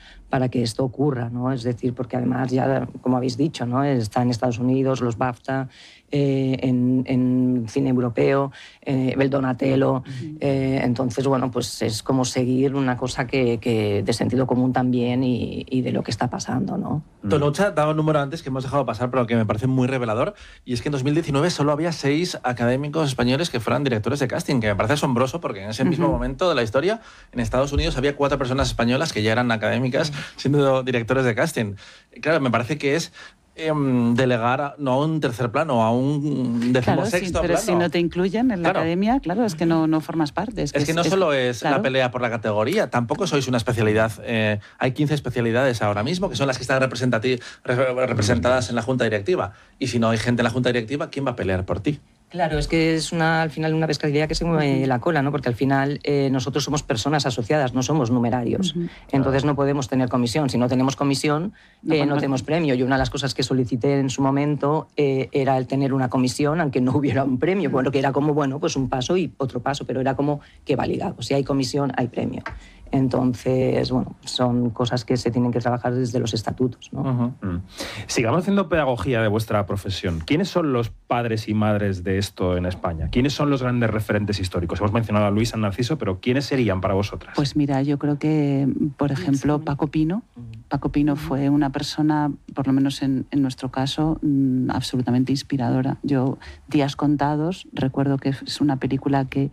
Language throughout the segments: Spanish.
para que esto ocurra, ¿no? Es decir, porque además ya, como habéis dicho, ¿no? Está en Estados Unidos, los BAFTA, en cine europeo, el Donatello. Entonces, bueno, pues es como seguir una cosa que de sentido común también y de lo que está pasando, ¿no? Tonocha daba un número antes que hemos dejado pasar, pero que me parece muy revelador, y es que en 2019 solo había 6 académicos españoles que fueran directores de casting, que me parece asombroso porque en ese mismo momento de la historia, en Estados Unidos había 4 personas españolas que ya eran académicas siendo directores de casting. Claro, me parece que es delegar no a un tercer plano, a un decimosexto pero plano. si no te incluyen en la academia, claro, es que no formas parte. Es que no solo es la pelea por la categoría, tampoco sois una especialidad. Hay 15 especialidades ahora mismo, que son las que están representadas en la Junta Directiva. Y si no hay gente en la Junta Directiva, ¿quién va a pelear por ti? Claro, es que es al final una pescadilla que se mueve la cola, ¿no? Porque al final nosotros somos personas asociadas, no somos numerarios. Entonces no podemos tener comisión. Si no tenemos comisión, no tenemos premio. Y una de las cosas que solicité en su momento era el tener una comisión, aunque no hubiera un premio. Bueno, que era como, bueno, pues un paso y otro paso, pero era como que validado. Si hay comisión, hay premio. Entonces, bueno, son cosas que se tienen que trabajar desde los estatutos, ¿no? Sigamos haciendo pedagogía de vuestra profesión. ¿Quiénes son los padres y madres de esto en España? ¿Quiénes son los grandes referentes históricos? Hemos mencionado a Luis, a Narciso, pero ¿quiénes serían para vosotras? Pues mira, yo creo que, por ejemplo, Paco Pino. Paco Pino fue una persona, por lo menos en nuestro caso, absolutamente inspiradora. Yo, Días contados, recuerdo que es una película que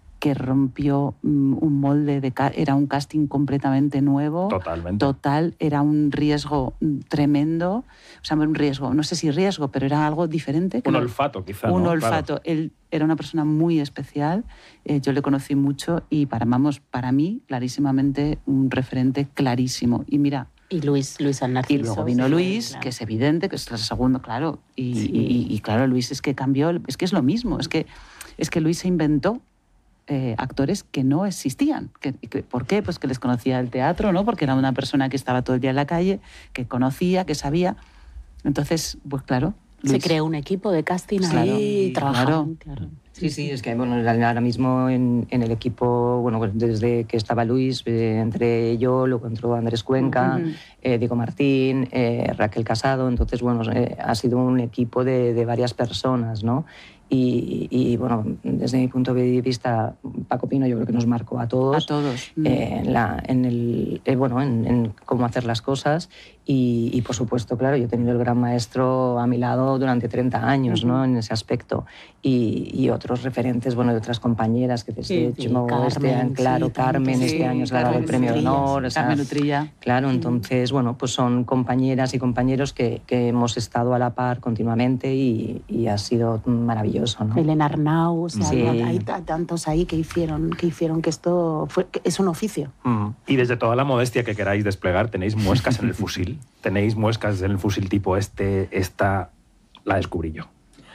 rompió un molde, era un casting completamente nuevo. Totalmente. Total, era un riesgo tremendo. O sea, un riesgo, no sé si riesgo, pero era algo diferente. Un olfato, quizá. Un ¿no? olfato. Claro. Él era una persona muy especial. Yo le conocí mucho y para mí, clarísimamente, un referente clarísimo. Y mira... Y Luis Narciso. Y luego vino Luis, claro, que es evidente, que es el segundo, claro. Y claro, Luis es que cambió, es que es lo mismo. Es que Luis se inventó actores que no existían. ¿Por qué? Pues que les conocía el teatro, ¿no? Porque era una persona que estaba todo el día en la calle, que conocía, que sabía. Entonces, pues claro... Luis. Se creó un equipo de casting ahí, trabajaron. Claro. Sí, es que bueno, ahora mismo en el equipo, bueno, pues desde que estaba Luis, entre yo, luego entró Andrés Cuenca, Diego Martín, Raquel Casado, entonces bueno, ha sido un equipo de varias personas, ¿no? Y bueno, desde mi punto de vista, Paco Pino yo creo que nos marcó a todos. A todos. En cómo hacer las cosas y por supuesto, claro, yo he tenido el gran maestro a mi lado durante 30 años, ¿no? En ese aspecto. Y otros referentes, bueno, de otras compañeras que desde hecho, Carmen, Carmen, este año se le ha dado el premio de honor. Carmen Utrilla. Claro, entonces, bueno, pues son compañeras y compañeros que hemos estado a la par continuamente y ha sido maravilloso, ¿no? Elena Arnau, o sea, hay tantos ahí que hicieron que esto es un oficio. Y desde toda la modestia que queráis desplegar, ¿tenéis muescas en el fusil? ¿Tenéis muescas en el fusil tipo esta la descubrí yo?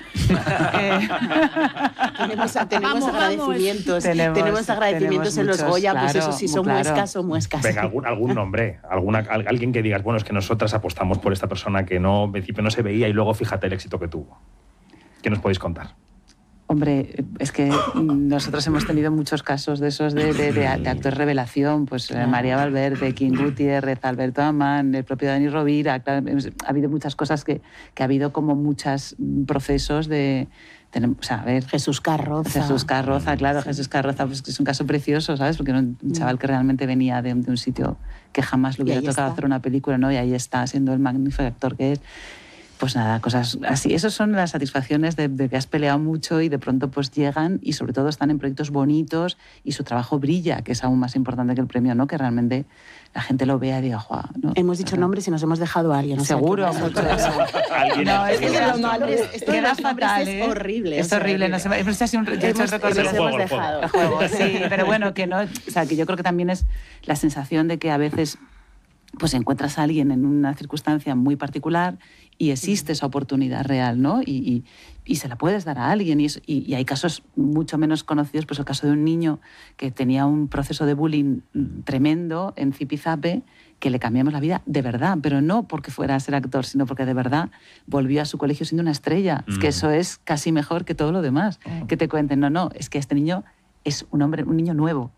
Tenemos agradecimientos. Tenemos agradecimientos en los Goya, claro, pues eso sí son muescas o muescas. Venga, algún nombre, alguien que digas, bueno, es que nosotras apostamos por esta persona que en principio no se veía y luego fíjate el éxito que tuvo. ¿Qué nos podéis contar? Hombre, es que nosotros hemos tenido muchos casos de esos de actores revelación, pues María Valverde, King Gutiérrez, Alberto Amán, el propio Dani Rovira. Claro, ha habido muchas cosas que ha habido como muchos procesos de... O sea, a ver, Jesús Carroza, claro, Jesús Carroza, pues que es un caso precioso, ¿sabes? Porque era un chaval que realmente venía de un sitio que jamás le hubiera tocado hacer una película, ¿no? Y ahí está, siendo el magnífico actor que es. Pues nada, cosas así. Esas son las satisfacciones de que has peleado mucho y de pronto pues llegan y sobre todo están en proyectos bonitos y su trabajo brilla, que es aún más importante que el premio, ¿no? Que realmente la gente lo vea y diga, ¡guau! ¿No? Hemos dicho nombres y nos hemos dejado a alguien. Seguro. No, es que los nombres, esto de los nombres es horrible. Es horrible. Hemos dejado. El juego, sí, pero bueno, que no... O sea, que yo creo que también es la sensación de que a veces pues encuentras a alguien en una circunstancia muy particular y existe esa oportunidad real, ¿no? Y se la puedes dar a alguien. Y hay casos mucho menos conocidos, pues el caso de un niño que tenía un proceso de bullying tremendo en Zipizape, que le cambiamos la vida de verdad, pero no porque fuera a ser actor, sino porque de verdad volvió a su colegio siendo una estrella. Es que eso es casi mejor que todo lo demás. Que te cuenten, no, es que este niño es un niño nuevo.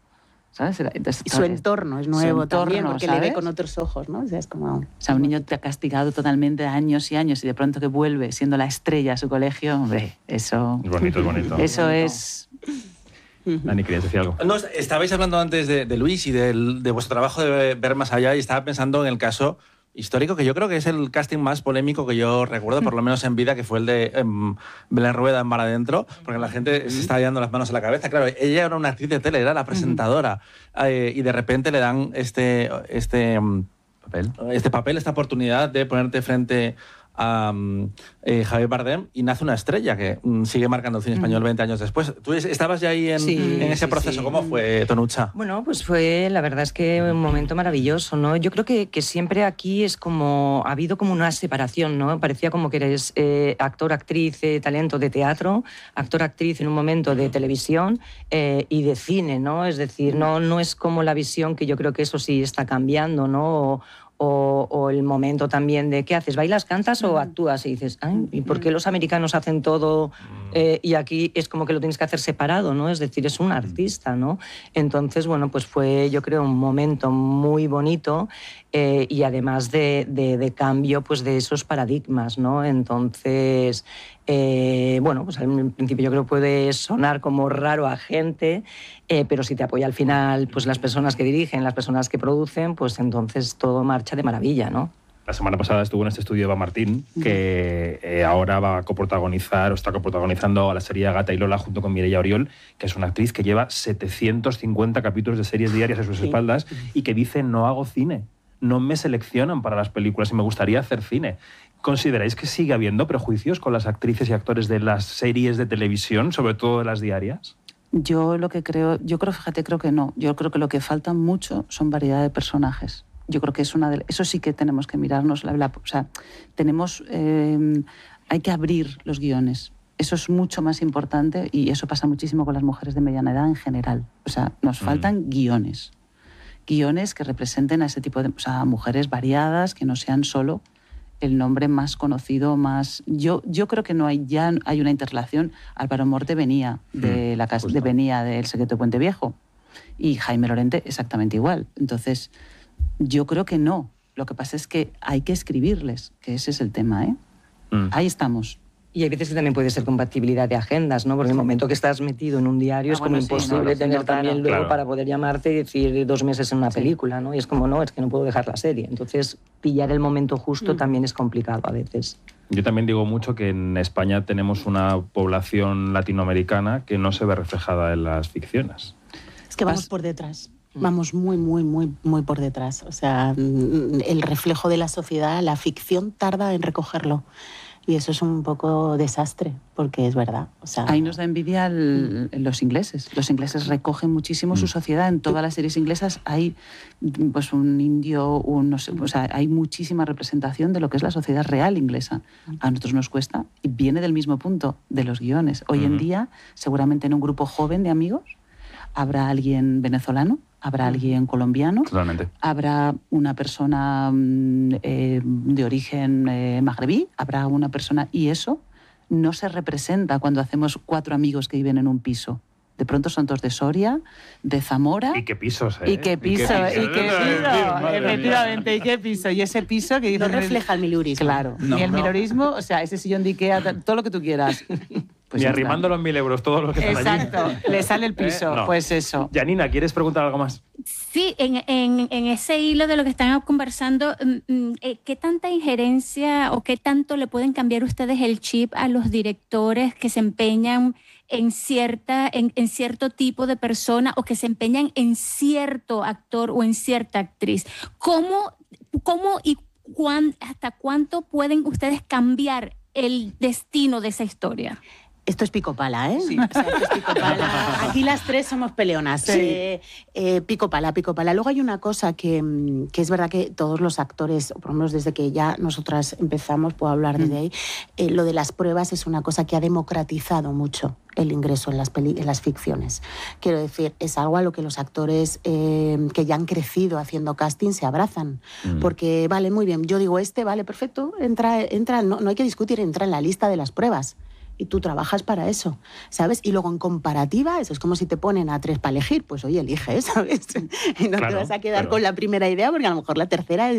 ¿sabes? Entonces, y su entorno es nuevo también, porque ¿sabes? le ve con otros ojos, ¿no? O sea, es como... O sea, un niño te ha castigado totalmente años y años y de pronto que vuelve siendo la estrella a su colegio, hombre, eso... Es bonito, es bonito. Eso es... Dani, ¿querías decir algo? No, estabais hablando antes de Luis y de vuestro trabajo de ver más allá, y estaba pensando en el caso histórico, que yo creo que es el casting más polémico que yo recuerdo, por lo menos en vida, que fue el de Belén Rueda en Mar Adentro, porque la gente se estaba llevando las manos a la cabeza. Claro, ella era una actriz de tele, era la presentadora, y de repente le dan este papel, esta oportunidad de ponerte frente a Javier Bardem, y nace una estrella que sigue marcando el cine español 20 años después. ¿Tú estabas ya ahí en ese proceso? Sí. ¿Cómo fue, Tonucha? Bueno, pues la verdad es que un momento maravilloso, ¿no? Yo creo que siempre aquí es como, ha habido como una separación, ¿no? Parecía como que eres actor, actriz, talento de teatro, actor, actriz en un momento de televisión y de cine, ¿no? Es decir, no es como la visión, que yo creo que eso sí está cambiando, ¿no? O el momento también de ¿qué haces? ¿Bailas, cantas o actúas? Y dices, ay, ¿y por qué los americanos hacen todo y aquí es como que lo tienes que hacer separado, ¿no? Es decir, es un artista, ¿no? Entonces, bueno, pues fue, yo creo, un momento muy bonito y además de cambio, pues de esos paradigmas, ¿no? Entonces, bueno, pues al principio yo creo que puede sonar como raro a gente, pero si te apoya al final, pues las personas que dirigen, las personas que producen, pues entonces todo marcha de maravilla, ¿no? La semana pasada estuvo en este estudio Eva Martín, que ahora va a coprotagonizar o está coprotagonizando a la serie Gata y Lola junto con Mireia Oriol, que es una actriz que lleva 750 capítulos de series diarias a sus espaldas y que dice: no hago cine, no me seleccionan para las películas y me gustaría hacer cine. ¿Consideráis que sigue habiendo prejuicios con las actrices y actores de las series de televisión, sobre todo de las diarias? Yo creo que no. Yo creo que lo que falta mucho son variedad de personajes. Yo creo que es eso sí que tenemos que mirarnos. O sea, hay que abrir los guiones. Eso es mucho más importante y eso pasa muchísimo con las mujeres de mediana edad en general. O sea, nos faltan guiones. Guiones que representen a ese tipo de... O sea, mujeres variadas, que no sean solo el nombre más conocido, más... Yo creo que ya hay una interrelación. Álvaro Morte venía de la casa, venía del Secreto de Puente Viejo y Jaime Lorente exactamente igual. Entonces, yo creo que no. Lo que pasa es que hay que escribirles, que ese es el tema, ¿eh? Ahí estamos. Y hay veces que también puede ser compatibilidad de agendas, ¿no? Porque en el momento que estás metido en un diario es como imposible tener también luego para poder llamarte y decir 2 meses en una película, ¿no? Y es como, no, es que no puedo dejar la serie. Entonces, pillar el momento justo también es complicado a veces. Yo también digo mucho que en España tenemos una población latinoamericana que no se ve reflejada en las ficciones. Es que vamos por detrás. Vamos muy, muy, muy, muy por detrás. O sea, el reflejo de la sociedad, la ficción tarda en recogerlo. Y eso es un poco desastre, porque es verdad. O sea, ahí nos da envidia los ingleses. Los ingleses recogen muchísimo su sociedad. En todas las series inglesas hay pues, un indio, no sé, o sea, hay muchísima representación de lo que es la sociedad real inglesa. A nosotros nos cuesta y viene del mismo punto, de los guiones. Hoy en día, seguramente en un grupo joven de amigos, habrá alguien venezolano, habrá alguien colombiano, totalmente. Habrá una persona de origen magrebí, habrá una persona... Y eso no se representa cuando hacemos 4 amigos que viven en un piso. De pronto son todos de Soria, de Zamora... ¿Y qué pisos, eh? ¿Y qué piso? Efectivamente, ¿y qué piso? Y ese piso que dice... No refleja el milurismo. Claro, ni el milurismo, o sea, ese sillón de Ikea, todo lo que tú quieras... Pues y arrimando los 1.000 euros, todo lo que están allí. Exacto, le sale el piso, no. Pues eso. Janina, ¿quieres preguntar algo más? Sí, en ese hilo de lo que están conversando, ¿qué tanta injerencia o qué tanto le pueden cambiar ustedes el chip a los directores que se empeñan en cierto tipo de persona o que se empeñan en cierto actor o en cierta actriz? ¿Cómo y hasta cuánto pueden ustedes cambiar el destino de esa historia? Esto es pico pala, ¿eh? Sí. O sea, esto es pico pala. Aquí las 3 somos peleonas. Sí. Pico pala, pico pala. Luego hay una cosa que es verdad que todos los actores, por lo menos desde que ya nosotras empezamos, puedo hablar desde ahí, lo de las pruebas es una cosa que ha democratizado mucho el ingreso en las ficciones. Quiero decir, es algo a lo que los actores que ya han crecido haciendo casting se abrazan. Porque, vale, muy bien, yo digo vale, perfecto, entra no hay que discutir, entra en la lista de las pruebas. y tú trabajas para eso, ¿sabes? Y luego en comparativa, eso es como si te ponen a 3 para elegir, pues oye, elige, ¿sabes? Y no te vas a quedar con la primera idea porque a lo mejor la tercera